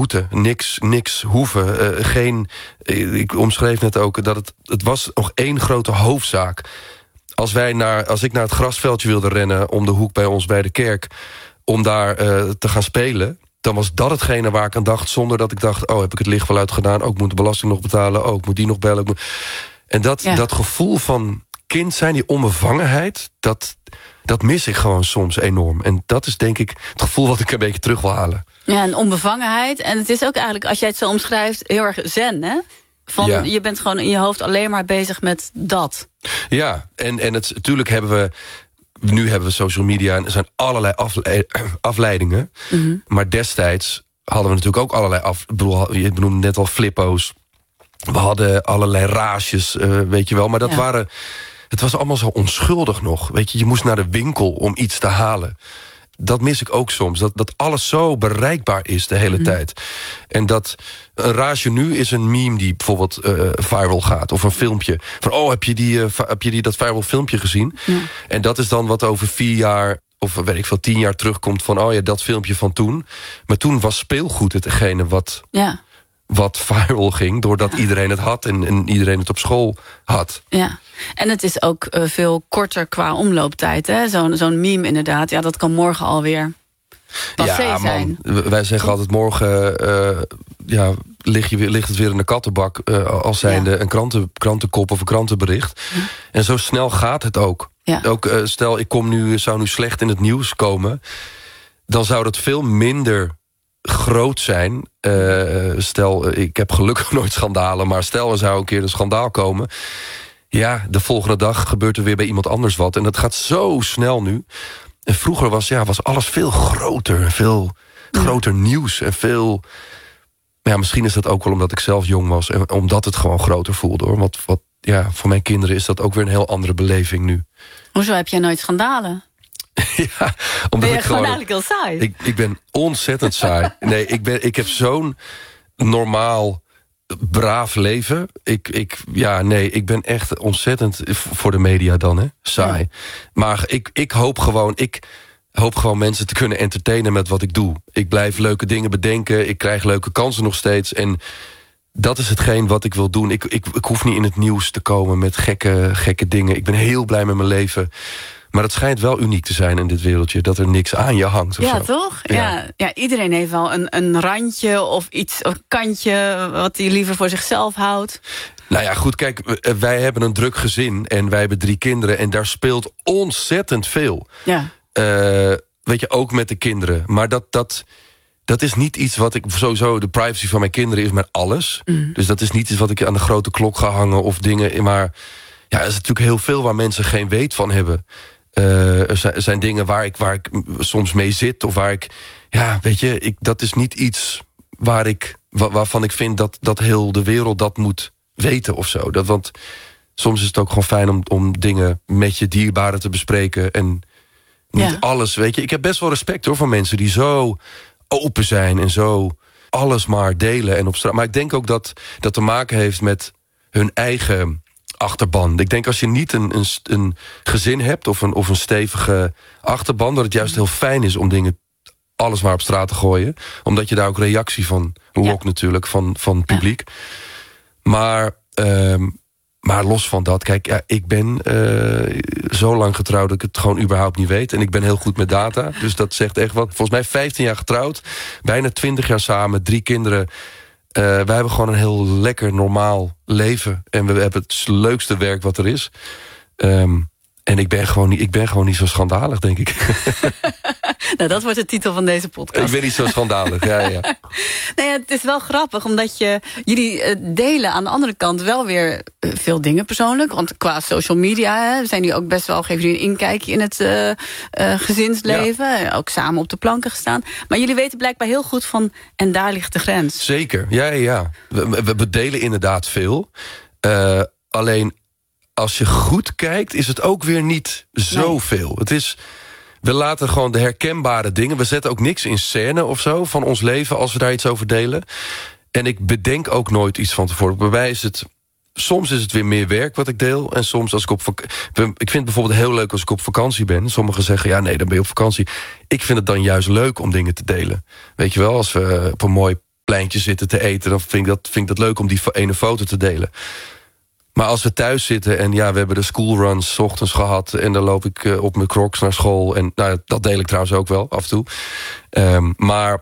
moeten. Niks hoeven. Ik omschreef net ook dat het was nog één grote hoofdzaak. Als ik naar het grasveldje wilde rennen om de hoek bij ons bij de kerk, om daar te gaan spelen, dan was dat hetgene waar ik aan dacht, zonder dat ik dacht, heb ik het licht wel uitgedaan? Ik moet de belasting nog betalen. Ik moet die nog bellen. En dat gevoel van kind zijn, die onbevangenheid, dat mis ik gewoon soms enorm. En dat is denk ik het gevoel wat ik een beetje terug wil halen. Ja, een onbevangenheid. En het is ook eigenlijk, als jij het zo omschrijft, heel erg zen, hè? Je bent gewoon in je hoofd alleen maar bezig met dat. Ja, en natuurlijk hebben we social media en er zijn allerlei afleidingen. Mm-hmm. Maar destijds hadden we natuurlijk ook allerlei je benoemde net al flippo's. We hadden allerlei raasjes, weet je wel. Maar het was allemaal zo onschuldig nog. Weet je moest naar de winkel om iets te halen. Dat mis ik ook soms. Dat alles zo bereikbaar is de hele tijd. En dat een raasje nu is een meme die bijvoorbeeld viral gaat. Of een filmpje. Van, heb je dat viral filmpje gezien? Ja. En dat is dan wat over 4 jaar, of weet ik veel, 10 jaar terugkomt van, dat filmpje van toen. Maar toen was speelgoed hetgene wat viral ging, doordat iedereen het had en iedereen het op school had. Ja, en het is ook veel korter qua omlooptijd. Hè? Zo'n meme inderdaad, dat kan morgen alweer passé zijn. Wij zeggen altijd morgen ligt het weer in de kattenbak, als zijnde een krantenkop of een krantenbericht. En zo snel gaat het ook. Ja. Ook stel, zou nu slecht in het nieuws komen, dan zou dat veel minder groot zijn. Stel, ik heb gelukkig nooit schandalen, maar stel er zou een keer een schandaal komen. Ja, de volgende dag gebeurt er weer bij iemand anders wat. En dat gaat zo snel nu. En vroeger was alles veel groter. Veel groter nieuws. En veel. Ja, misschien is dat ook wel omdat ik zelf jong was. En omdat het gewoon groter voelde, hoor. Want voor mijn kinderen is dat ook weer een heel andere beleving nu. Hoezo heb jij nooit schandalen? Ja, omdat ben je gewoon eigenlijk heel saai? Ik ben ontzettend saai. Nee, ik heb zo'n normaal, braaf leven. Ik ben echt ontzettend voor de media dan, hè? Saai. Ja. Maar ik hoop gewoon mensen te kunnen entertainen met wat ik doe. Ik blijf leuke dingen bedenken. Ik krijg leuke kansen nog steeds. En dat is hetgeen wat ik wil doen. Ik hoef niet in het nieuws te komen met gekke dingen. Ik ben heel blij met mijn leven. Maar het schijnt wel uniek te zijn in dit wereldje, dat er niks aan je hangt. Ja, zo. Toch? Ja, iedereen heeft wel een randje of iets, een kantje wat hij liever voor zichzelf houdt. Nou ja, goed, kijk, wij hebben een druk gezin en wij hebben 3 kinderen en daar speelt ontzettend veel. Ja. Weet je, ook met de kinderen. Maar dat is niet iets wat ik sowieso, de privacy van mijn kinderen is met alles. Mm. Dus dat is niet iets wat ik aan de grote klok ga hangen of dingen. Maar er is natuurlijk heel veel waar mensen geen weet van hebben. Er zijn dingen waar ik soms mee zit. Of waar ik, dat is niet iets waarvan ik vind dat heel de wereld dat moet weten of zo. Want soms is het ook gewoon fijn om dingen met je dierbaren te bespreken. En niet alles, weet je. Ik heb best wel respect, hoor, van mensen die zo open zijn en zo alles maar delen en op straat. Maar ik denk ook dat te maken heeft met hun eigen achterban. Ik denk als je niet een gezin hebt of een stevige achterban, dat het juist heel fijn is om alles maar op straat te gooien. Omdat je daar ook reactie van lokt natuurlijk, van het publiek. Maar los van dat, kijk, ik ben zo lang getrouwd dat ik het gewoon überhaupt niet weet. En ik ben heel goed met data, dus dat zegt echt wat. Volgens mij 15 jaar getrouwd, bijna 20 jaar samen, 3 kinderen. Wij hebben gewoon een heel lekker, normaal leven. En we hebben het leukste werk wat er is. En ik ben gewoon niet zo schandalig, denk ik. Nou, dat wordt de titel van deze podcast. Ik ben niet zo schandalig, ja. Nee, het is wel grappig, omdat jullie delen aan de andere kant wel weer veel dingen persoonlijk. Want qua social media zijn jullie ook best wel, geven jullie een inkijkje in het gezinsleven. Ja. Ook samen op de planken gestaan. Maar jullie weten blijkbaar heel goed van, en daar ligt de grens. Zeker, ja. We delen inderdaad veel. Alleen, als je goed kijkt, is het ook weer niet zoveel. We laten gewoon de herkenbare dingen. We zetten ook niks in scène of zo van ons leven als we daar iets over delen. En ik bedenk ook nooit iets van tevoren. Bij mij is het, soms is het weer meer werk wat ik deel. En soms als ik ik vind het bijvoorbeeld heel leuk als ik op vakantie ben. Sommigen zeggen, ja nee, dan ben je op vakantie. Ik vind het dan juist leuk om dingen te delen. Weet je wel, als we op een mooi pleintje zitten te eten... dan vind ik dat leuk om die ene foto te delen. Maar als we thuis zitten en we hebben de schoolruns 's ochtends gehad... en dan loop ik op mijn Crocs naar school. En dat deel ik trouwens ook wel, af en toe. Maar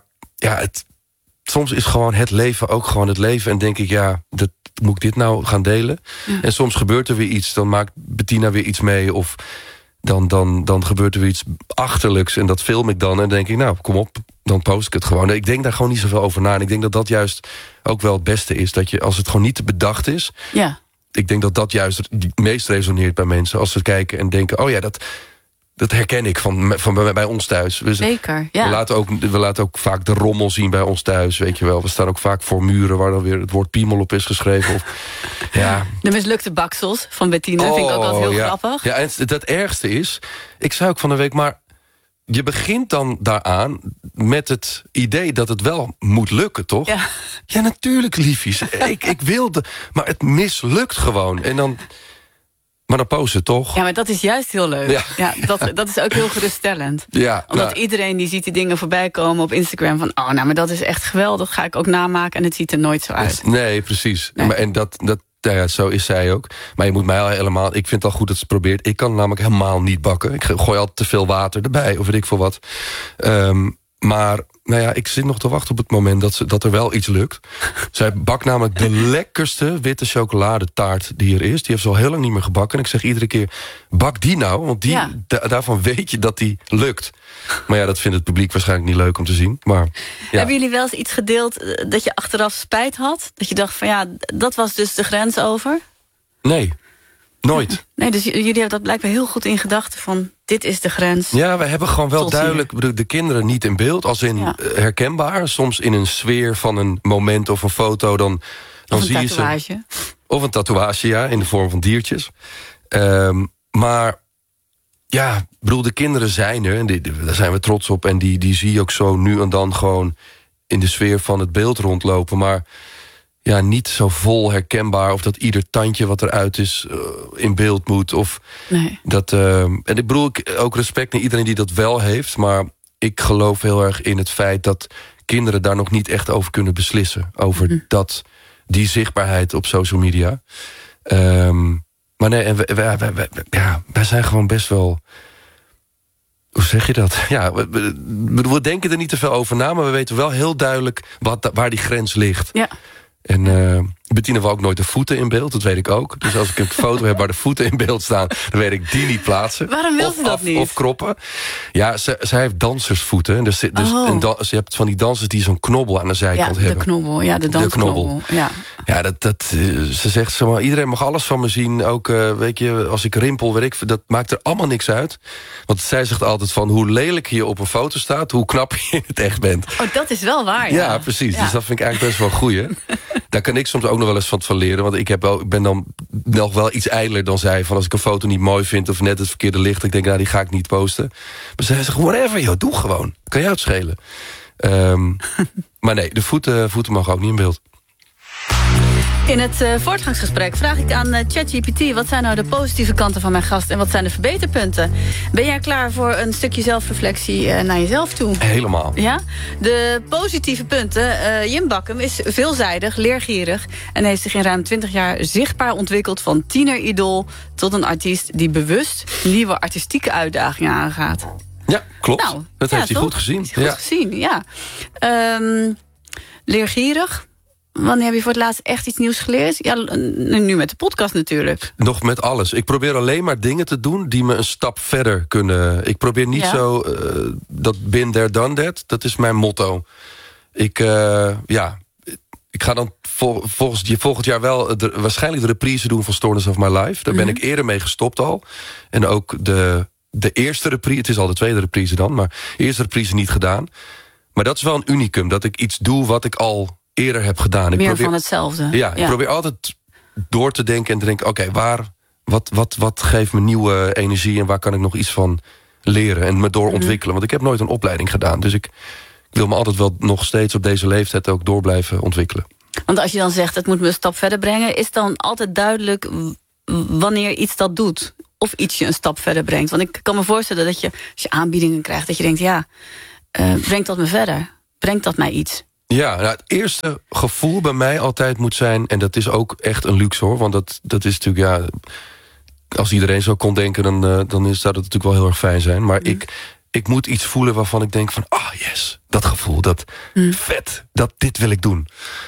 soms is gewoon het leven ook gewoon het leven. En denk ik, moet ik dit nou gaan delen? Ja. En soms gebeurt er weer iets. Dan maakt Bettina weer iets mee. Of dan gebeurt er weer iets achterlijks. En dat film ik dan. En dan denk ik, nou, kom op, dan post ik het gewoon. Ik denk daar gewoon niet zoveel over na. En ik denk dat dat juist ook wel het beste is. Dat je, als het gewoon niet te bedacht is... Ja. Ik denk dat dat juist het meest resoneert bij mensen. Als ze kijken en denken, oh ja, dat herken ik van bij ons thuis. Zeker, ja. We laten ook vaak de rommel zien bij ons thuis, weet je wel. We staan ook vaak voor muren waar dan weer het woord piemel op is geschreven. De mislukte baksels van Bettina vind ik ook altijd heel grappig. Ja, en het ergste is, ik zei ook van de week, maar je begint dan daaraan met het idee dat het wel moet lukken, toch? Ja, natuurlijk, liefjes. ik wilde, maar het mislukt gewoon. Maar dan post het toch? Ja, maar dat is juist heel leuk. Ja, dat is ook heel geruststellend. Ja, omdat iedereen die ziet die dingen voorbij komen op Instagram... van, maar dat is echt geweldig, ga ik ook namaken... en het ziet er nooit zo uit. Nee, precies. Nee. Maar, en zo is zij ook. Maar je moet mij al helemaal... Ik vind het al goed dat ze het probeert. Ik kan namelijk helemaal niet bakken. Ik gooi altijd te veel water erbij, of weet ik veel wat. Maar ik zit nog te wachten op het moment dat er wel iets lukt. Zij bakt namelijk de lekkerste witte chocoladetaart die er is. Die heeft ze al heel lang niet meer gebakken. En ik zeg iedere keer, bak die nou. Want daarvan weet je dat die lukt. Maar dat vindt het publiek waarschijnlijk niet leuk om te zien. Maar, Hebben jullie wel eens iets gedeeld dat je achteraf spijt had? Dat je dacht van dat was dus de grens over? Nee, nooit. Nee, dus jullie hebben dat blijkbaar heel goed in gedachten van... dit is de grens. Ja, we hebben gewoon wel duidelijk de kinderen niet in beeld. Als in herkenbaar. Soms in een sfeer van een moment of een foto. Dan zie je ze. Of een tatoeage, in de vorm van diertjes. Maar de kinderen zijn er. En daar zijn we trots op. En die zie je ook zo nu en dan gewoon in de sfeer van het beeld rondlopen. Maar niet zo vol herkenbaar. Of dat ieder tandje wat eruit is in beeld moet. Of dat, en ik bedoel ook respect naar iedereen die dat wel heeft. Maar ik geloof heel erg in het feit dat kinderen daar nog niet echt over kunnen beslissen. Over die zichtbaarheid op social media. Maar nee, en wij zijn gewoon best wel... Hoe zeg je dat? We denken er niet te veel over na... maar we weten wel heel duidelijk waar die grens ligt. Ja. En Bettina wil ook nooit de voeten in beeld, dat weet ik ook. Dus als ik een foto heb waar de voeten in beeld staan... dan weet ik die niet plaatsen. Waarom wil ze dat niet? Of kroppen. Ja, zij heeft dansersvoeten. Dus je hebt van die dansers die zo'n knobbel aan de zijkant hebben. De knobbel, de dansknobbel. Ze zegt zomaar, iedereen mag alles van me zien. Ook, weet je, als ik rimpel, dat maakt er allemaal niks uit. Want zij zegt altijd van, hoe lelijk je op een foto staat... hoe knap je in het echt bent. Oh, dat is wel waar, Ja, precies. Dus dat vind ik eigenlijk best wel goeie. Daar kan ik soms ook nog wel eens van leren. Want ik ben dan nog wel iets ijdeler dan zij. Van als ik een foto niet mooi vind of net het verkeerde licht... ik denk, die ga ik niet posten. Maar zij zegt, whatever, joh, doe gewoon. Kan jou het schelen. Maar nee, de voeten mogen ook niet in beeld. In het voortgangsgesprek vraag ik aan ChatGPT... wat zijn nou de positieve kanten van mijn gast... en wat zijn de verbeterpunten? Ben jij klaar voor een stukje zelfreflectie naar jezelf toe? Helemaal. Ja? De positieve punten. Jim Bakkum is veelzijdig, leergierig... en heeft zich in ruim 20 jaar zichtbaar ontwikkeld... van tieneridol tot een artiest... die bewust nieuwe artistieke uitdagingen aangaat. Ja, klopt. Dat heeft hij goed gezien. Goed gezien, ja. Leergierig... Wanneer heb je voor het laatst echt iets nieuws geleerd? Ja, nu met de podcast natuurlijk. Nog met alles. Ik probeer alleen maar dingen te doen die me een stap verder kunnen. Ik probeer niet zo dat been there, done that. Dat is mijn motto. Ik ga dan volgend jaar wel waarschijnlijk de reprise doen van Stoornis of My Life. Daar ben ik eerder mee gestopt al. En ook de eerste reprise, het is al de tweede reprise dan... maar de eerste reprise niet gedaan. Maar dat is wel een unicum, dat ik iets doe wat ik al... eerder heb gedaan. Ik probeer van hetzelfde. Ik probeer altijd door te denken en te denken... oké, wat geeft me nieuwe energie... en waar kan ik nog iets van leren en me doorontwikkelen? Want ik heb nooit een opleiding gedaan. Dus ik wil me altijd wel nog steeds op deze leeftijd... ook door blijven ontwikkelen. Want als je dan zegt, het moet me een stap verder brengen... is dan altijd duidelijk wanneer iets dat doet? Of iets je een stap verder brengt? Want ik kan me voorstellen dat je, als je aanbiedingen krijgt... dat je denkt, brengt dat me verder? Brengt dat mij iets? Ja, nou, het eerste gevoel bij mij altijd moet zijn... en dat is ook echt een luxe hoor, want dat is natuurlijk... ja, als iedereen zo kon denken, dan zou dat natuurlijk wel heel erg fijn zijn. Maar ik moet iets voelen waarvan ik denk van... yes, dat gevoel, dat vet, dit wil ik doen.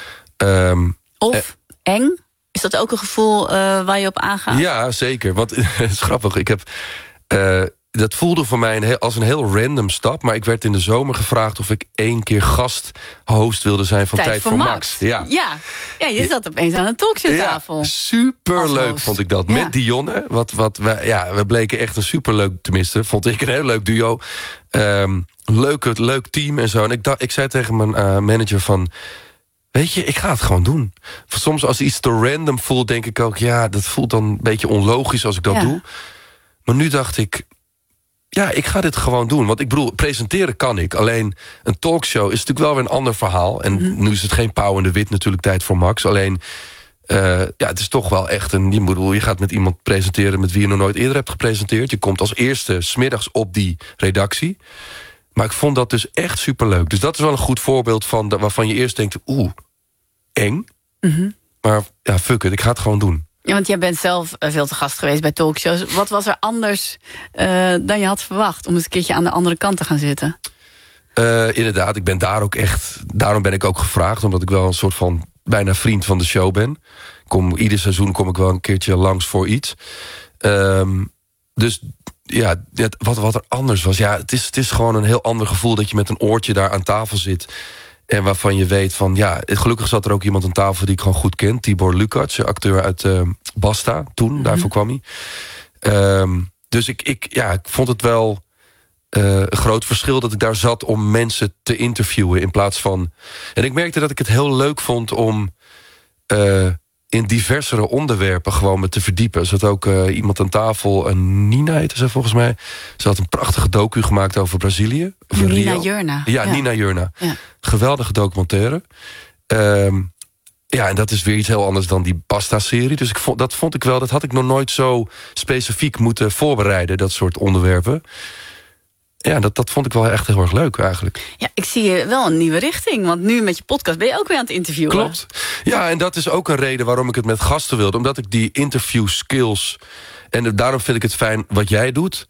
Of eng? Is dat ook een gevoel waar je op aangaat? Ja, zeker. Want het is grappig. Ik heb... dat voelde voor mij als een heel random stap. Maar ik werd in de zomer gevraagd of ik 1 keer gasthost wilde zijn van Tijd voor Max. Ja, je zat opeens aan een talkshowtafel. Ja, superleuk vond ik dat. Ja. Met Dionne. We bleken echt een superleuk, tenminste, vond ik een heel leuk duo. Leuk team en zo. En ik zei tegen mijn manager van... Weet je, ik ga het gewoon doen. Soms als iets te random voelt, denk ik ook... ja, dat voelt dan een beetje onlogisch als ik dat doe. Maar nu dacht ik... ja, ik ga dit gewoon doen. Want ik bedoel, presenteren kan ik. Alleen een talkshow is natuurlijk wel weer een ander verhaal. En nu is het geen Pauw en de Wit natuurlijk, Tijd voor Max. Alleen, het is toch wel echt een... je gaat met iemand presenteren met wie je nog nooit eerder hebt gepresenteerd. Je komt als eerste 's middags op die redactie. Maar ik vond dat dus echt superleuk. Dus dat is wel een goed voorbeeld van waarvan je eerst denkt... eng. Maar ja, fuck it, ik ga het gewoon doen. Ja, want jij bent zelf veel te gast geweest bij talkshows. Wat was er anders dan je had verwacht... om eens een keertje aan de andere kant te gaan zitten? Inderdaad, ik ben daar ook echt... daarom ben ik ook gevraagd, omdat ik wel een soort van... bijna vriend van de show ben. Ieder seizoen kom ik wel een keertje langs voor iets. Dus ja, wat er anders was... ja, het is gewoon een heel ander gevoel... dat je met een oortje daar aan tafel zit... en waarvan je weet van... ja, gelukkig zat er ook iemand aan tafel die ik gewoon goed ken. Tibor Lukacs, acteur uit Basta, toen. Daarvoor kwam hij. Dus ik vond het wel een groot verschil... dat ik daar zat om mensen te interviewen in plaats van... En ik merkte dat ik het heel leuk vond om... in diversere onderwerpen gewoon me te verdiepen. Er zat ook iemand aan tafel, Nina heette ze volgens mij. Ze had een prachtige docu gemaakt over Brazilië. Over Nina Jurna. Ja, Nina Jurna. Ja. Geweldige documentaire. En dat is weer iets heel anders dan die Basta-serie. Dus dat had ik nog nooit zo specifiek moeten voorbereiden, dat soort onderwerpen. Ja, dat vond ik wel echt heel erg leuk eigenlijk. Ja, ik zie je wel een nieuwe richting. Want nu met je podcast ben je ook weer aan het interviewen. Klopt. Ja, en dat is ook een reden waarom ik het met gasten wilde. Omdat ik die interview skills... en daarom vind ik het fijn wat jij doet.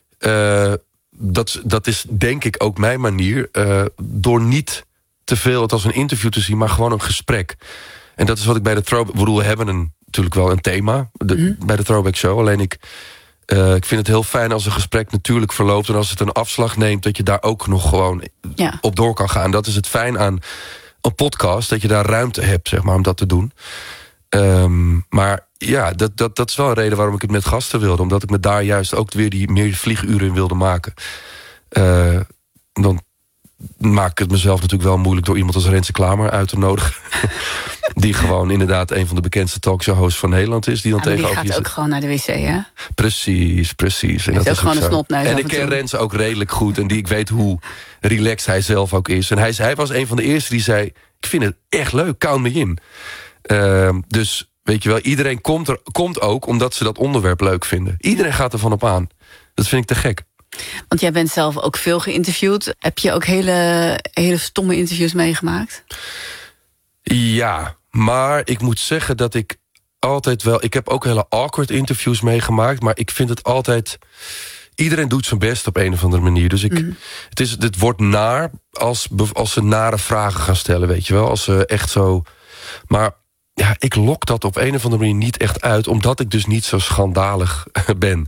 Dat is denk ik ook mijn manier. Door niet te veel het als een interview te zien... maar gewoon een gesprek. En dat is wat ik bij de Throwback... we hebben natuurlijk wel een thema bij de Throwback Show. Alleen ik vind het heel fijn als een gesprek natuurlijk verloopt... en als het een afslag neemt, dat je daar ook nog gewoon op door kan gaan. Dat is het fijn aan een podcast, dat je daar ruimte hebt, zeg maar, om dat te doen. Maar ja, dat is wel een reden waarom ik het met gasten wilde. Omdat ik me daar juist ook weer die meer vlieguren in wilde maken. Dan maak ik het mezelf natuurlijk wel moeilijk... door iemand als Renze Klamer uit te nodigen. Die gewoon inderdaad een van de bekendste talkshow-hosts van Nederland is. Die dan tegenover die gaat ook gewoon naar de wc, hè? Precies. En dat is ook gewoon een snotneus. En ik ken Renze ook redelijk goed. En ik weet hoe relaxed hij zelf ook is. En hij was een van de eerste die zei... ik vind het echt leuk, count me in. Dus weet je wel, iedereen komt ook... omdat ze dat onderwerp leuk vinden. Iedereen gaat ervan op aan. Dat vind ik te gek. Want jij bent zelf ook veel geïnterviewd. Heb je ook hele stomme interviews meegemaakt? Ja, maar ik moet zeggen dat ik altijd wel... ik heb ook hele awkward interviews meegemaakt... maar ik vind het altijd... iedereen doet zijn best op een of andere manier. Dus het wordt naar als ze nare vragen gaan stellen, weet je wel. Als ze echt zo... Maar ja, ik lok dat op een of andere manier niet echt uit... omdat ik dus niet zo schandalig ben.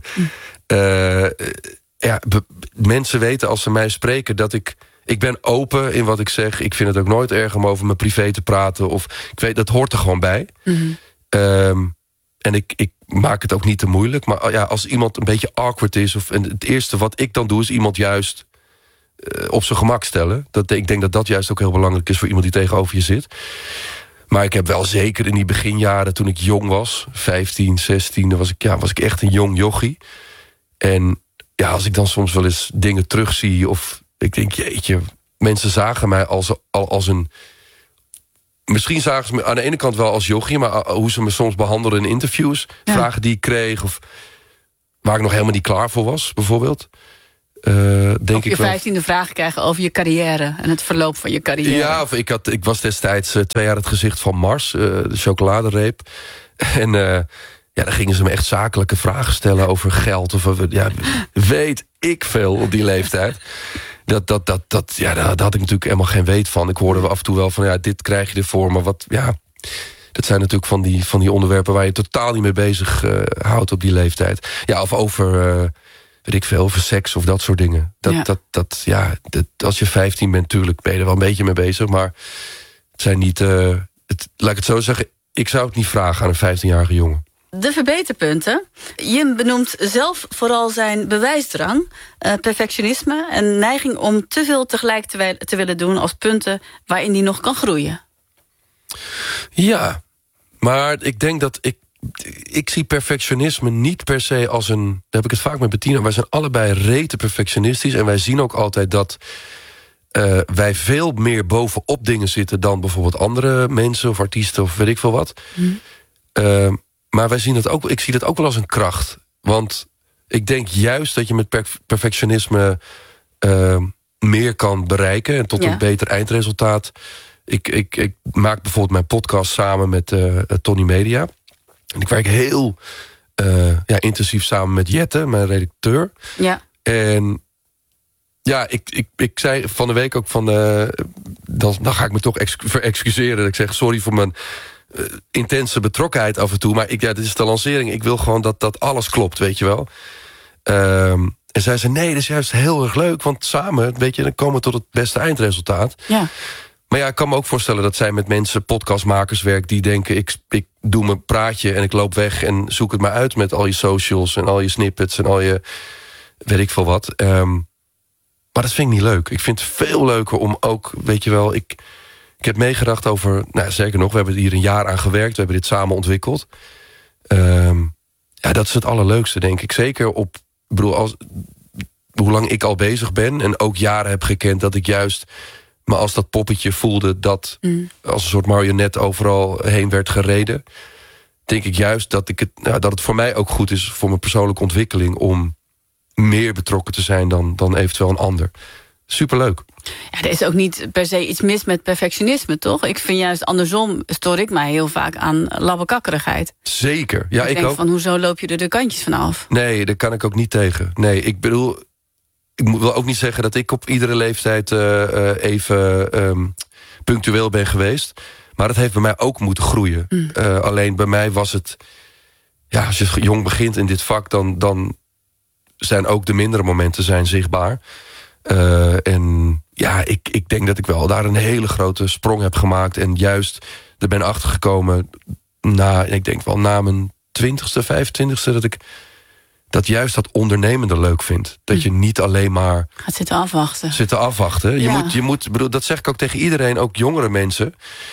Mensen weten als ze mij spreken dat ik ben open in wat ik zeg. Ik vind het ook nooit erg om over mijn privé te praten. Of ik weet, dat hoort er gewoon bij. En ik maak het ook niet te moeilijk. Maar ja, als iemand een beetje awkward is... en het eerste wat ik dan doe is iemand juist op zijn gemak stellen. Ik denk dat dat juist ook heel belangrijk is... voor iemand die tegenover je zit. Maar ik heb wel zeker in die beginjaren toen ik jong was... 15, 16, dan was ik echt een jong jochie. En ja, als ik dan soms wel eens dingen terugzie... of ik denk, jeetje, mensen zagen mij als een... Misschien zagen ze me aan de ene kant wel als jochie... maar hoe ze me soms behandelden in interviews... vragen die ik kreeg, of waar ik nog helemaal niet klaar voor was, bijvoorbeeld. denk ik wel. Op je 15e vragen krijgen over je carrière en het verloop van je carrière. Ja, of ik was destijds 2 jaar het gezicht van Mars, de chocoladereep. En dan gingen ze me echt zakelijke vragen stellen over geld. Of weet ik veel op die leeftijd. Daar had ik natuurlijk helemaal geen weet van. Ik hoorde af en toe wel van, dit krijg je ervoor. Maar dat zijn natuurlijk van die onderwerpen waar je totaal niet mee bezig houdt op die leeftijd. Ja, of over, weet ik veel, over seks of dat soort dingen. Als je 15 bent, natuurlijk ben je er wel een beetje mee bezig. Maar het zijn niet, laat ik het zo zeggen, ik zou het niet vragen aan een 15-jarige jongen. De verbeterpunten. Jim benoemt zelf vooral zijn bewijsdrang, perfectionisme en neiging om te veel tegelijk te willen doen als punten waarin hij nog kan groeien. Ja, maar ik denk dat ik zie perfectionisme niet per se als een... Daar heb ik het vaak met Bettina. Wij zijn allebei rete perfectionistisch en wij zien ook altijd dat wij veel meer bovenop dingen zitten dan bijvoorbeeld andere mensen of artiesten of weet ik veel wat. Maar wij zien het ook, ik zie dat ook wel als een kracht. Want ik denk juist dat je met perfectionisme meer kan bereiken en tot een beter eindresultaat. Ik maak bijvoorbeeld mijn podcast samen met Tony Media. En ik werk heel intensief samen met Jette, mijn redacteur. Ja. En ik zei van de week ook van... dan ga ik me toch verexcuseren. Dat ik zeg sorry voor mijn intense betrokkenheid af en toe. Maar dit is de lancering. Ik wil gewoon dat alles klopt, weet je wel. En zij zei, nee, dat is juist heel erg leuk. Want samen, weet je, dan komen we tot het beste eindresultaat. Ja. Maar ik kan me ook voorstellen dat zij met mensen, podcastmakers werkt, die denken, ik doe mijn praatje en ik loop weg en zoek het maar uit met al je socials en al je snippets en al je weet ik veel wat. Maar dat vind ik niet leuk. Ik vind het veel leuker om ook, weet je wel, ik heb meegedacht over, zeker nog, we hebben hier een jaar aan gewerkt, we hebben dit samen ontwikkeld. Dat is het allerleukste, denk ik. Zeker hoe lang ik al bezig ben en ook jaren heb gekend dat ik juist maar als dat poppetje voelde dat als een soort marionet overal heen werd gereden, denk ik juist dat dat het voor mij ook goed is voor mijn persoonlijke ontwikkeling om meer betrokken te zijn dan eventueel een ander. Superleuk. Ja, er is ook niet per se iets mis met perfectionisme, toch? Ik vind juist andersom stoor ik mij heel vaak aan labbekakkerigheid. Zeker. Ja, ik denk ook. Van hoezo loop je er de kantjes van af? Nee, daar kan ik ook niet tegen. Nee, ik bedoel, ik wil ook niet zeggen dat ik op iedere leeftijd even punctueel ben geweest. Maar dat heeft bij mij ook moeten groeien. Alleen bij mij was het, als je jong begint in dit vak, dan zijn ook de mindere momenten zichtbaar. Ik denk dat ik wel daar een hele grote sprong heb gemaakt. En juist er ben achtergekomen ik denk wel na mijn 20ste, 25ste... dat ik dat juist dat ondernemende leuk vind. Dat je niet alleen maar gaat zitten afwachten. Je moet, bedoel, dat zeg ik ook tegen iedereen, ook jongere mensen.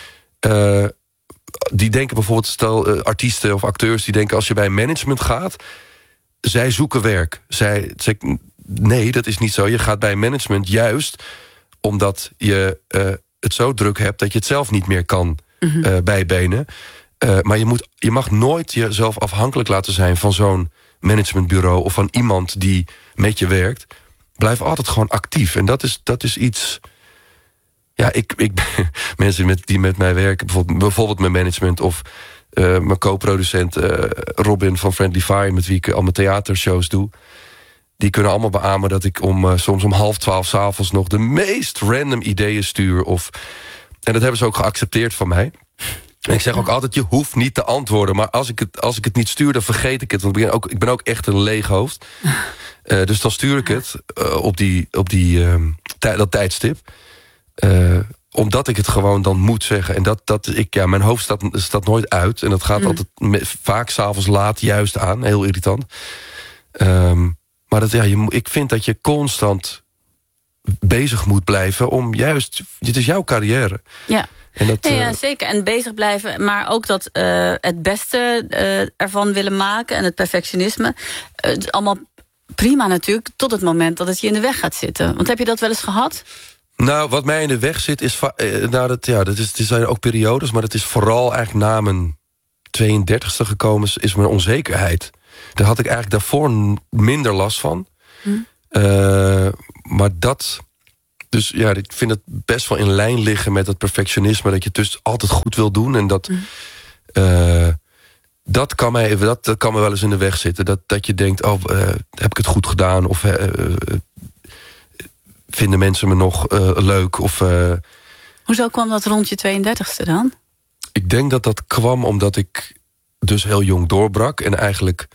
Die denken bijvoorbeeld, stel artiesten of acteurs, die denken als je bij management gaat, zij zoeken werk. Nee, dat is niet zo. Je gaat bij management juist omdat je het zo druk hebt dat je het zelf niet meer kan bijbenen. Maar je mag nooit jezelf afhankelijk laten zijn van zo'n managementbureau of van iemand die met je werkt. Blijf altijd gewoon actief. En dat is iets. Ja, mensen die met mij werken, bijvoorbeeld mijn management of mijn co-producent Robin van Friendly Fire, met wie ik al mijn theatershows doe, die kunnen allemaal beamen dat ik soms om 11:30 s'avonds nog de meest random ideeën stuur. En dat hebben ze ook geaccepteerd van mij. En ik zeg ook altijd, je hoeft niet te antwoorden. Maar als ik het niet stuur, dan vergeet ik het. Want ik ben ook echt een leeg hoofd. Dus dan stuur ik het op dat tijdstip. Omdat ik het gewoon dan moet zeggen. En mijn hoofd staat nooit uit. En dat gaat altijd vaak 's avonds laat juist aan. Heel irritant. Maar ik vind dat je constant bezig moet blijven om juist, het is jouw carrière. Ja. Ja, zeker. En bezig blijven, maar ook dat het beste ervan willen maken en het perfectionisme. Het is allemaal prima natuurlijk, tot het moment dat het je in de weg gaat zitten. Want heb je dat wel eens gehad? Nou, wat mij in de weg zit is, het zijn ook periodes, maar het is vooral eigenlijk na mijn 32e gekomen, is mijn onzekerheid. Daar had ik eigenlijk daarvoor minder last van. Maar dat... Dus ja, ik vind het best wel in lijn liggen met het perfectionisme. Dat je dus altijd goed wil doen. En dat... Dat kan me wel eens in de weg zitten. Dat je denkt, heb ik het goed gedaan? Of vinden mensen me nog leuk? Of, Hoezo kwam dat rond je 32e dan? Ik denk dat kwam omdat ik dus heel jong doorbrak. En eigenlijk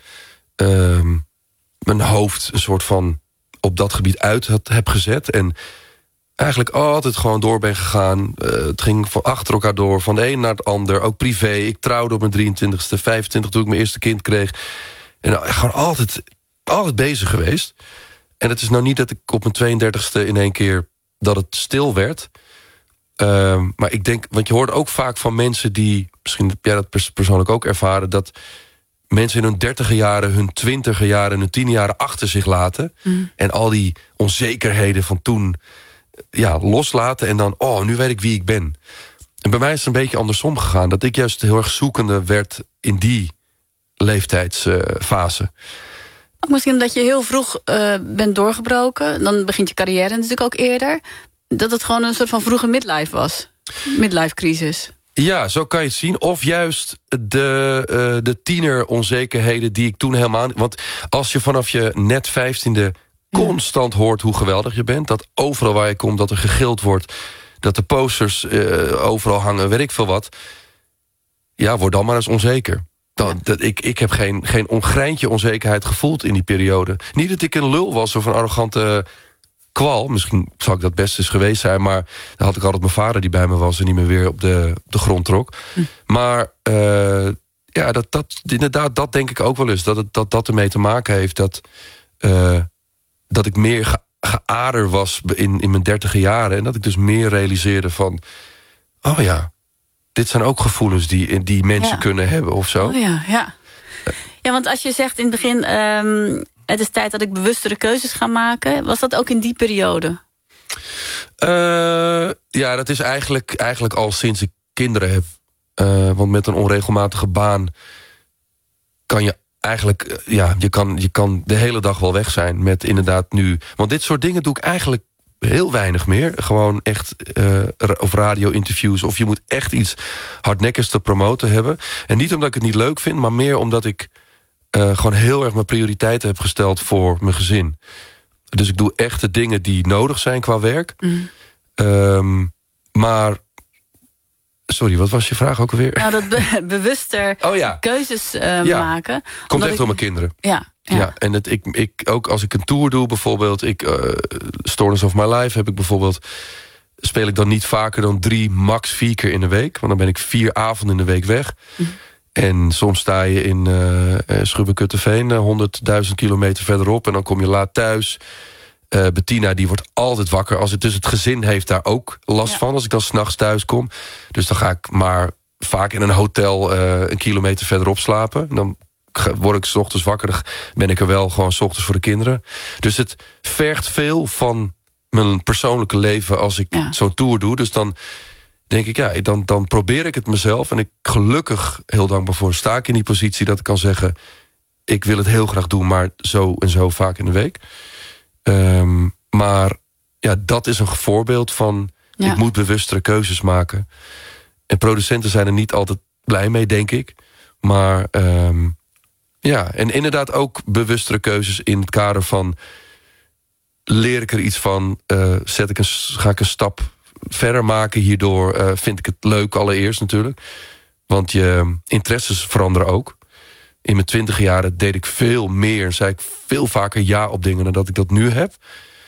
mijn hoofd een soort van op dat gebied uit heb gezet. En eigenlijk altijd gewoon door ben gegaan. Het ging van achter elkaar door, van de een naar het ander. Ook privé. Ik trouwde op mijn 23e, 25 toen ik mijn eerste kind kreeg. En gewoon altijd bezig geweest. En het is nou niet dat ik op mijn 32e in één keer dat het stil werd. Maar ik denk, want je hoort ook vaak van mensen die... misschien heb jij dat persoonlijk ook ervaren... dat mensen in hun 30e jaren, hun 20e jaren... en hun 10 jaren achter zich laten. En al die onzekerheden van toen... loslaten en dan, nu weet ik wie ik ben. En bij mij is het een beetje andersom gegaan. Dat ik juist heel erg zoekende werd in die leeftijdsfase. Misschien omdat je heel vroeg bent doorgebroken. Dan begint je carrière natuurlijk ook eerder. Dat het gewoon een soort van vroege midlife was. Midlife crisis. Ja, zo kan je het zien. Of juist de tieneronzekerheden die ik toen helemaal... Want als je vanaf je net 15e... constant hoort hoe geweldig je bent. Dat overal waar je komt, dat er gegild wordt. Dat de posters overal hangen, weet ik veel wat. Ja, word dan maar eens onzeker. Ik heb geen greintje onzekerheid gevoeld in die periode. Niet dat ik een lul was of een arrogante kwal. Misschien zou ik dat best eens geweest zijn. Maar dan had ik altijd mijn vader die bij me was... en niet meer weer op de grond trok. Maar inderdaad, dat denk ik ook wel eens. Dat ermee te maken heeft dat ik meer geader was in mijn 30e jaren. En dat ik dus meer realiseerde van... dit zijn ook gevoelens die mensen kunnen hebben of zo. Ja, want als je zegt in het begin... het is tijd dat ik bewustere keuzes ga maken. Was dat ook in die periode? Dat is eigenlijk al sinds ik kinderen heb. Want met een onregelmatige baan... kan je eigenlijk, je kan de hele dag wel weg zijn met inderdaad nu... Want dit soort dingen doe ik eigenlijk heel weinig meer. Gewoon echt, of radio-interviews... of je moet echt iets hardnekkigs te promoten hebben. En niet omdat ik het niet leuk vind... maar meer omdat ik gewoon heel erg mijn prioriteiten heb gesteld... voor mijn gezin. Dus ik doe echt de dingen die nodig zijn qua werk. Maar... Sorry, wat was je vraag ook alweer? Nou, dat bewuster keuzes maken. Komt echt door mijn kinderen. Ja, en ik ook als ik een tour doe bijvoorbeeld... Stories of My Life heb ik bijvoorbeeld... speel ik dan niet vaker dan 3, max 4 keer in de week. Want dan ben ik 4 avonden in de week weg. En soms sta je in Schubbekutteveen... 100.000 kilometer verderop. En dan kom je laat thuis... Bettina die wordt altijd wakker. Dus het gezin heeft daar ook last van... als ik dan 's nachts thuis kom. Dus dan ga ik maar vaak in een hotel... een kilometer verderop slapen. Dan word ik 's ochtends wakker. Dan ben ik er wel gewoon 's ochtends voor de kinderen. Dus het vergt veel van mijn persoonlijke leven... als ik zo'n tour doe. Dus dan denk ik, dan probeer ik het mezelf. En ik gelukkig, heel dankbaar voor... sta ik in die positie dat ik kan zeggen... ik wil het heel graag doen, maar zo en zo vaak in de week... maar dat is een voorbeeld van... ik moet bewustere keuzes maken. En producenten zijn er niet altijd blij mee, denk ik. Maar en inderdaad ook bewustere keuzes... in het kader van... leer ik er iets van? Ga ik een stap verder maken hierdoor? Vind ik het leuk allereerst natuurlijk? Want je interesses veranderen ook. In mijn 20 jaren deed ik veel meer... zei ik veel vaker ja op dingen dan dat ik dat nu heb...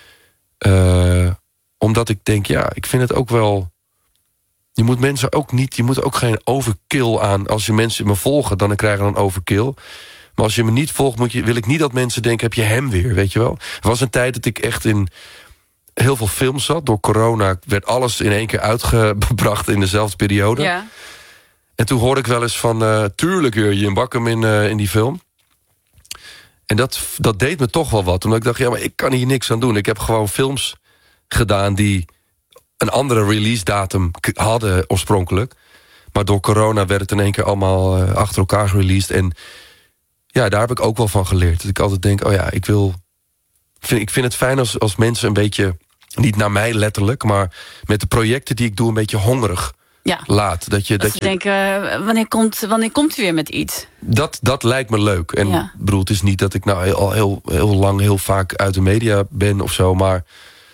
omdat ik denk, ik vind het ook wel... Je moet mensen ook niet... Je moet ook geen overkill aan... Als je mensen me volgen, dan krijgen we een overkill. Maar als je me niet volgt, wil ik niet dat mensen denken... heb je hem weer, weet je wel? Er was een tijd dat ik echt in heel veel films zat. Door corona werd alles in één keer uitgebracht... in dezelfde periode. Ja. En toen hoorde ik wel eens van... tuurlijk, Jim Bakkum in die film... En dat deed me toch wel wat. Omdat ik dacht, maar ik kan hier niks aan doen. Ik heb gewoon films gedaan die een andere release datum hadden oorspronkelijk. Maar door corona werd het in één keer allemaal achter elkaar gereleased. En daar heb ik ook wel van geleerd. Dat ik altijd denk, ik wil ik vind het fijn als mensen een beetje, niet naar mij letterlijk, maar met de projecten die ik doe, een beetje hongerig laat. Dat je denken, wanneer komt u weer met iets? Dat lijkt me leuk. En bedoel, het is niet dat ik nou al heel lang, heel vaak uit de media ben of zo, maar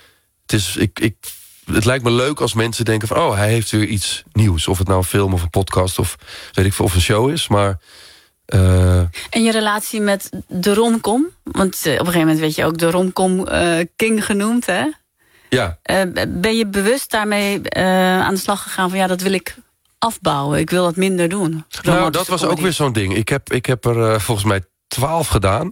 het lijkt me leuk als mensen denken van, hij heeft weer iets nieuws. Of het nou een film of een podcast of weet ik veel, of een show is, maar En je relatie met de romcom? Want op een gegeven moment werd je ook de romcom king genoemd, hè? Ja. Ben je bewust daarmee aan de slag gegaan van, dat wil ik afbouwen, ik wil dat minder doen? Nou, dat was ook weer zo'n ding. Ik heb er volgens mij 12 gedaan.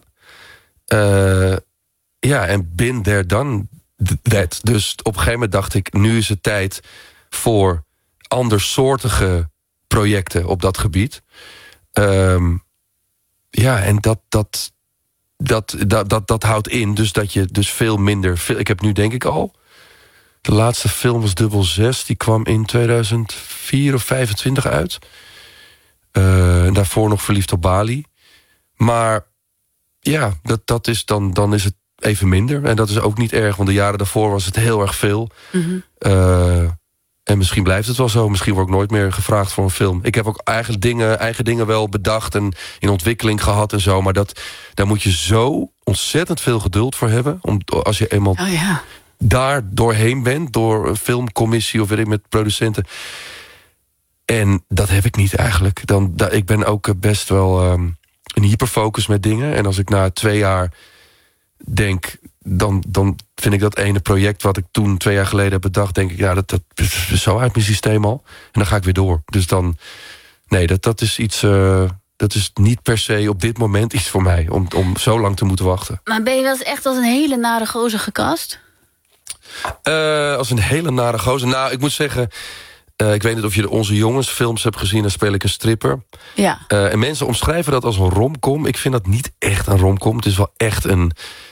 En been there, done that. Dus op een gegeven moment dacht ik, nu is het tijd voor andersoortige projecten op dat gebied. En dat houdt in dus dat je dus veel minder... Ik heb nu denk ik al... De laatste film was 6. Die kwam in 2004 of 25 uit. En daarvoor nog Verliefd op Bali. Maar ja, dat is dan is het even minder. En dat is ook niet erg, want de jaren daarvoor was het heel erg veel. Mm-hmm. En misschien blijft het wel zo. Misschien word ik nooit meer gevraagd voor een film. Ik heb ook eigen dingen wel bedacht en in ontwikkeling gehad en zo. Maar daar moet je zo ontzettend veel geduld voor hebben. Als je eenmaal daar doorheen bent, door een filmcommissie of weet ik, met producenten. En dat heb ik niet eigenlijk. Ik ben ook best wel een hyperfocus met dingen. En als ik na 2 jaar denk, dan vind ik dat ene project wat ik toen 2 jaar geleden heb bedacht, denk ik, dat is zo uit mijn systeem al. En dan ga ik weer door. Dus dan, nee, dat is iets, dat is niet per se op dit moment iets voor mij, om zo lang te moeten wachten. Maar ben je wel eens echt als een hele nare gozer gecast? Als een hele nare gozer? Nou, ik moet zeggen, ik weet niet of je Onze Jongens films hebt gezien, dan speel ik een stripper. Ja. En mensen omschrijven dat als een romcom. Ik vind dat niet echt een romcom. Het is wel echt een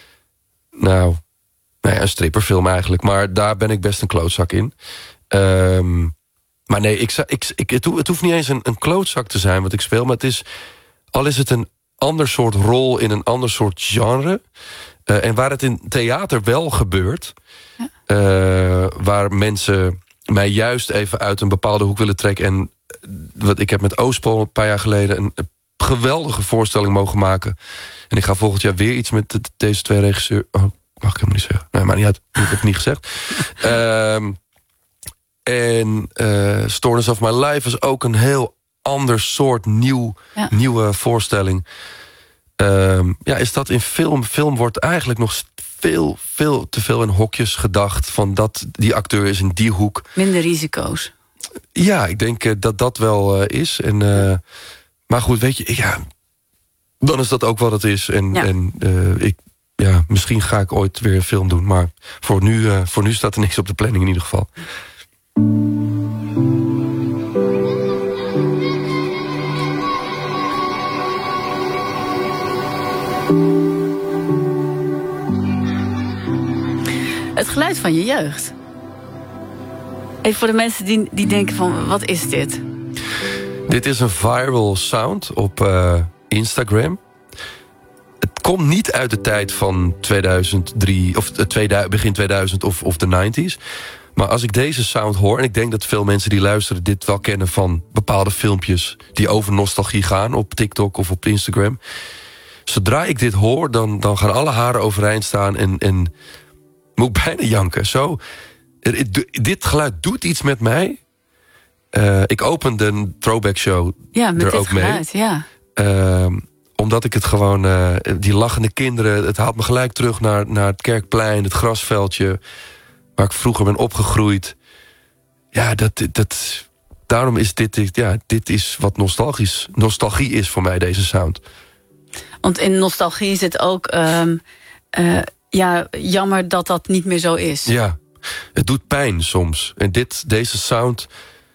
stripperfilm eigenlijk. Maar daar ben ik best een klootzak in. Maar nee, het hoeft niet eens een klootzak te zijn wat ik speel. Maar al is het een ander soort rol in een ander soort genre. En waar het in theater wel gebeurt. Ja. Waar mensen mij juist even uit een bepaalde hoek willen trekken. En wat ik heb met Oostpol een paar jaar geleden een geweldige voorstelling mogen maken. En ik ga volgend jaar weer iets met deze 2 regisseurs. Oh, mag ik hem niet zeggen? Nee, maar niet uit. Ik heb het niet gezegd. Stoornis of My Life is ook een heel ander soort nieuwe voorstelling. Is dat in film? Film wordt eigenlijk nog veel te veel in hokjes gedacht. Van die acteur is in die hoek. Minder risico's. Ja, ik denk dat wel is. Maar goed, weet je, dan is dat ook wat het is. Misschien ga ik ooit weer een film doen. Maar voor nu staat er niks op de planning in ieder geval. Het geluid van je jeugd. Even voor de mensen die denken van, wat is dit? Dit is een viral sound op Instagram. Het komt niet uit de tijd van 2003 of begin 2000 of de 90s. Maar als ik deze sound hoor, en ik denk dat veel mensen die luisteren dit wel kennen van bepaalde filmpjes die over nostalgie gaan op TikTok of op Instagram. Zodra ik dit hoor, dan gaan alle haren overeind staan en moet ik bijna janken. Zo, dit geluid doet iets met mij. Ik open de Throwback Show er ook geluid, mee. Omdat ik het gewoon, die lachende kinderen, het haalt me gelijk terug naar het Kerkplein, het grasveldje, waar ik vroeger ben opgegroeid. Ja, daarom is dit is wat nostalgie is voor mij, deze sound. Want in nostalgie zit ook jammer dat dat niet meer zo is. Ja, het doet pijn soms. En deze sound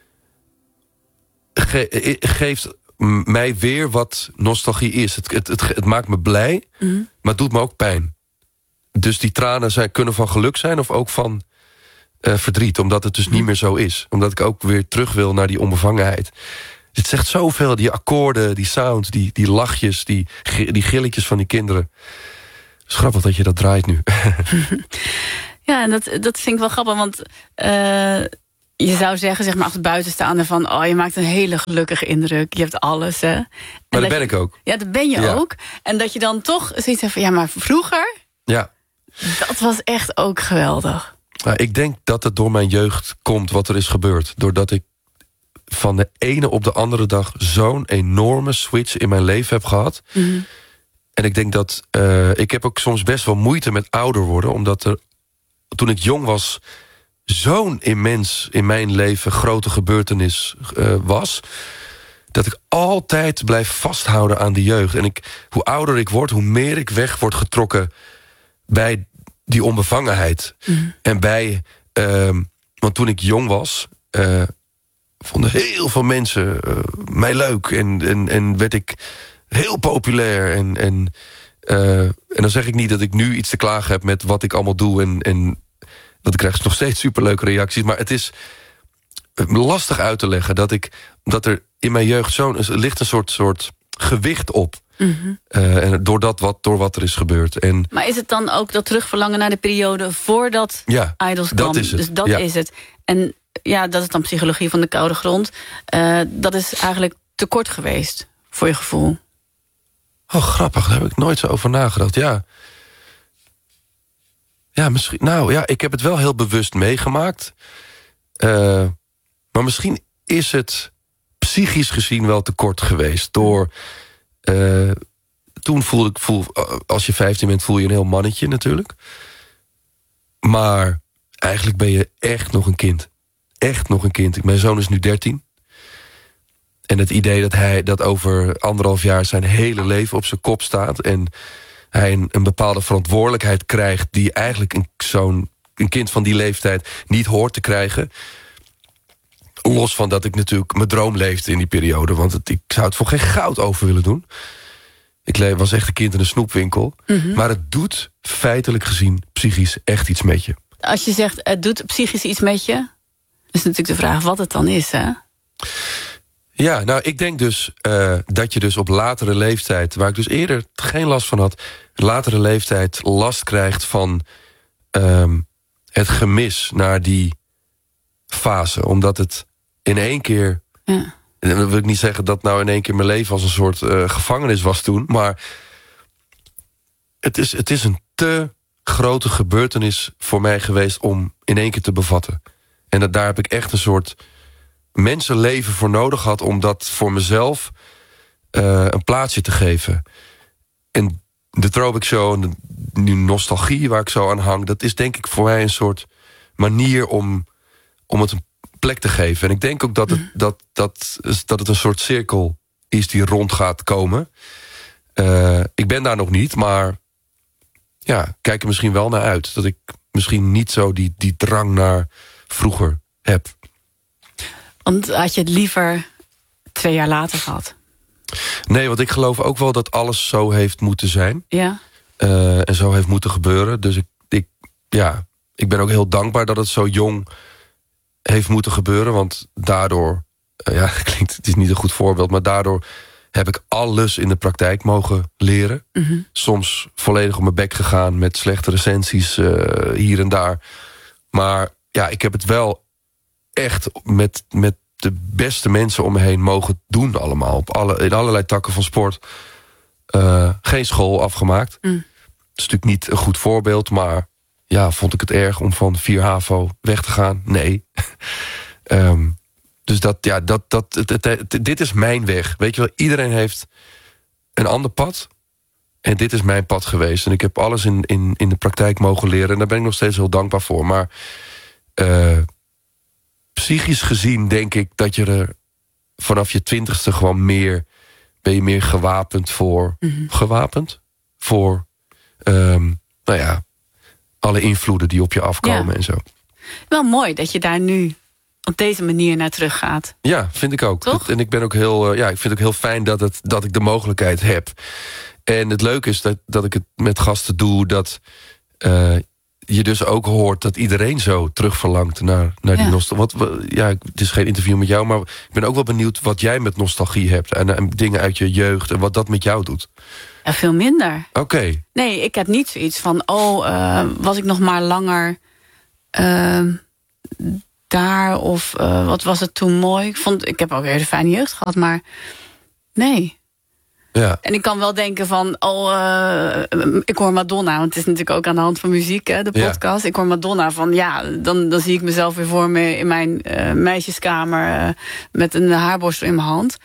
geeft mij weer wat nostalgie is. Het maakt me blij, maar het doet me ook pijn. Dus die tranen kunnen van geluk zijn of ook van verdriet. Omdat het dus niet meer zo is. Omdat ik ook weer terug wil naar die onbevangenheid. Het zegt zoveel, die akkoorden, die sounds, die lachjes, die gilletjes van die kinderen. is grappig dat je dat draait nu. Ja, en dat vind ik wel grappig, want je zou zeggen, zeg maar, als buitenstaander van, oh, je maakt een hele gelukkige indruk. Je hebt alles, hè. Maar dat ben ik ook. Ja, dat ben je ook. En dat je dan toch zoiets hebt van, ja, maar vroeger... Ja. Dat was echt ook geweldig. Nou, ik denk dat het door mijn jeugd komt wat er is gebeurd. Doordat ik van de ene op de andere dag zo'n enorme switch in mijn leven heb gehad. Mm-hmm. En ik denk dat... ik heb ook soms best wel moeite met ouder worden. Omdat er, toen ik jong was, zo'n immens in mijn leven grote gebeurtenis was, dat ik altijd blijf vasthouden aan de jeugd. En hoe ouder ik word, hoe meer ik weg word getrokken bij die onbevangenheid. Mm. En bij... want toen ik jong was, vonden heel veel mensen mij leuk. En werd ik heel populair. En dan zeg ik niet dat ik nu iets te klagen heb met wat ik allemaal doe. En dat ik krijg nog steeds superleuke reacties. Maar het is lastig uit te leggen dat er in mijn jeugd ligt een soort gewicht op. Mm-hmm. En door wat er is gebeurd. Maar is het dan ook dat terugverlangen naar de periode voordat Idols kwam? Dat is het. Dus dat is het. En ja, dat is dan psychologie van de koude grond. Dat is eigenlijk te kort geweest, voor je gevoel. Oh, grappig. Daar heb ik nooit zo over nagedacht. Ja, misschien. Nou ja, ik heb het wel heel bewust meegemaakt. Maar misschien is het psychisch gezien wel te kort geweest. Toen als je 15 bent, voel je een heel mannetje natuurlijk. Maar eigenlijk ben je echt nog een kind. Echt nog een kind. Mijn zoon is nu 13. En het idee dat over 1,5 jaar zijn hele leven op zijn kop staat, en hij een bepaalde verantwoordelijkheid krijgt die eigenlijk een kind van die leeftijd niet hoort te krijgen. Los van dat ik natuurlijk mijn droom leefde in die periode. Want ik zou het voor geen goud over willen doen. Ik was echt een kind in een snoepwinkel. Mm-hmm. Maar het doet feitelijk gezien psychisch echt iets met je. Als je zegt het doet psychisch iets met je, is natuurlijk de vraag wat het dan is, hè? Ja, nou, ik denk dus dat je dus op latere leeftijd, waar ik dus eerder geen last van had, latere leeftijd last krijgt van het gemis naar die fase. Omdat het in één keer... Ja. En dan wil ik niet zeggen dat nou in één keer mijn leven als een soort gevangenis was toen, maar het is een te grote gebeurtenis voor mij geweest om in één keer te bevatten. En daar heb ik echt een soort mensenleven voor nodig gehad om dat voor mezelf een plaatsje te geven. En de Throwback Show en nu nostalgie waar ik zo aan hang, dat is denk ik voor mij een soort manier om het een plek te geven. En ik denk ook dat het een soort cirkel is die rond gaat komen. Ik ben daar nog niet, maar ja, kijk er misschien wel naar uit. Dat ik misschien niet zo die drang naar vroeger heb. Want had je het liever 2 jaar later gehad? Nee, want ik geloof ook wel dat alles zo heeft moeten zijn. Ja. En zo heeft moeten gebeuren. Dus ik ben ook heel dankbaar dat het zo jong heeft moeten gebeuren. Want daardoor, het is niet een goed voorbeeld, maar daardoor heb ik alles in de praktijk mogen leren. Mm-hmm. Soms volledig op mijn bek gegaan met slechte recensies hier en daar. Maar ja, ik heb het wel echt met de beste mensen om me heen mogen doen allemaal. In allerlei takken van sport. Geen school afgemaakt. Mm. Dat is natuurlijk niet een goed voorbeeld, maar ja, vond ik het erg om van 4 HAVO weg te gaan? Nee. Dus dit is mijn weg. Weet je wel, iedereen heeft een ander pad. En dit is mijn pad geweest. En ik heb alles in de praktijk mogen leren. En daar ben ik nog steeds heel dankbaar voor. Maar psychisch gezien denk ik dat je er vanaf je 20ste gewoon ben je meer gewapend voor... Mm-hmm. Gewapend? Voor, alle invloeden die op je afkomen en zo. Wel mooi dat je daar nu op deze manier naar terug gaat. Ja, vind ik ook. Toch? En ik ben ook ik vind het ook heel fijn dat ik de mogelijkheid heb. En het leuke is dat ik het met gasten doe, dat je dus ook hoort dat iedereen zo terugverlangt naar die nostalgie. Het is geen interview met jou, maar ik ben ook wel benieuwd wat jij met nostalgie hebt. En dingen uit je jeugd en wat dat met jou doet. Ja, veel minder. Oké. Nee, ik heb niet zoiets van, was ik nog maar langer daar of wat was het toen mooi. Ik heb ook een hele fijne jeugd gehad, maar nee. Ja. En ik kan wel denken van, ik hoor Madonna. Want het is natuurlijk ook aan de hand van muziek, hè, de podcast. Ja. Ik hoor Madonna van, dan zie ik mezelf weer voor me in mijn meisjeskamer met een haarborstel in mijn hand.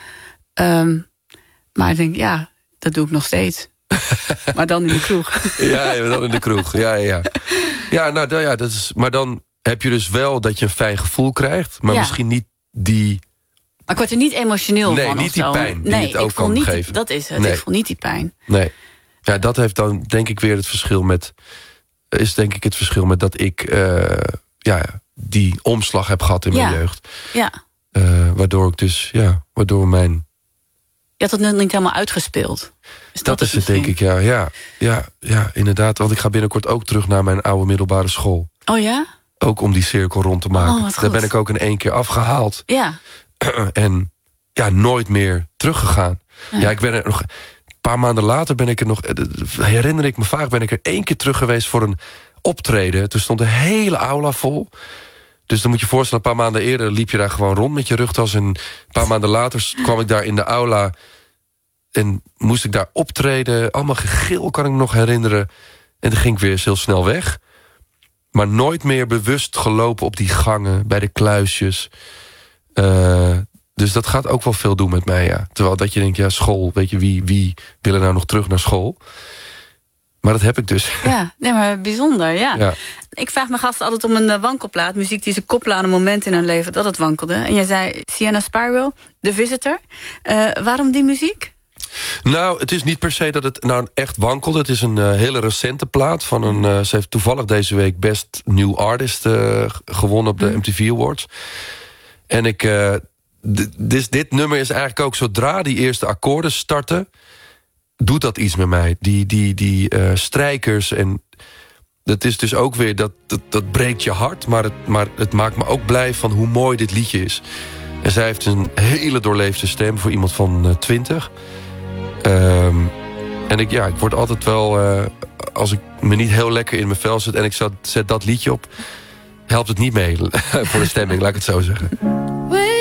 Maar ik denk, dat doe ik nog steeds. Maar dan in de kroeg. Ja, dan in de kroeg. Ja. Dat is. Maar dan heb je dus wel dat je een fijn gevoel krijgt, maar misschien niet die. Maar ik word er niet emotioneel van. Nee, niet die pijn die het ook kan geven. Dat is het. Nee. Ik voel niet die pijn. Nee. Ja, dat heeft dan denk ik weer het verschil met. Is denk ik het verschil met dat ik die omslag heb gehad in mijn jeugd. Ja. Waardoor ik dus waardoor mijn. Je had het niet helemaal uitgespeeld. Dat is het, denk ik, ja. Ja, inderdaad. Want ik ga binnenkort ook terug naar mijn oude middelbare school. Oh ja? Ook om die cirkel rond te maken. Daar ben ik ook in 1 keer afgehaald. Ja. En nooit meer teruggegaan. Ja, ik ben er nog. Een paar maanden later ben ik er nog. Herinner ik me vaak, ben ik er 1 keer terug geweest voor een optreden. Toen stond de hele aula vol. Dus dan moet je je voorstellen, een paar maanden eerder liep je daar gewoon rond met je rugtas. En een paar maanden later kwam ik daar in de aula en moest ik daar optreden. Allemaal gegil, kan ik me nog herinneren. En dan ging ik weer heel snel weg. Maar nooit meer bewust gelopen op die gangen, bij de kluisjes. Dus dat gaat ook wel veel doen met mij, ja. Terwijl dat je denkt, school, weet je, wie wil er nou nog terug naar school? Maar dat heb ik dus. Ja, nee, maar bijzonder, ja. Ik vraag mijn gasten altijd om een wankelplaat. Muziek die ze koppelen aan een moment in hun leven dat het wankelde. En jij zei Sienna Spyro, The Visitor. Waarom die muziek? Nou, het is niet per se dat het nou echt wankelde. Het is een hele recente plaat. Ze heeft toevallig deze week Best New Artist gewonnen op de MTV Awards. En dit nummer is eigenlijk ook zodra die eerste akkoorden starten, doet dat iets met mij. Die strijkers en dat is dus ook weer, dat breekt je hart, maar het maakt me ook blij van hoe mooi dit liedje is. En zij heeft een hele doorleefde stem voor iemand van 20. En ik word altijd wel, als ik me niet heel lekker in mijn vel zit en ik zet dat liedje op, helpt het niet mee voor de stemming, laat ik het zo zeggen.